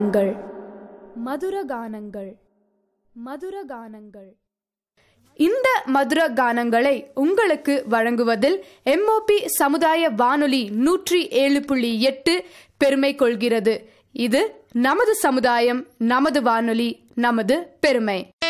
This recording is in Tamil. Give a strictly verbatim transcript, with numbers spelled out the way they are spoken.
ங்கள் மதுர கானங்கள் மதுர கானங்கள் இந்த மதுர கானங்களை உங்களுக்கு வழங்குவதில் எம்ஓபி சமுதாய வானொலி நூற்றி ஏழு புள்ளி எட்டு பெருமை கொள்கிறது. இது நமது சமுதாயம், நமது வானொலி, நமது பெருமை.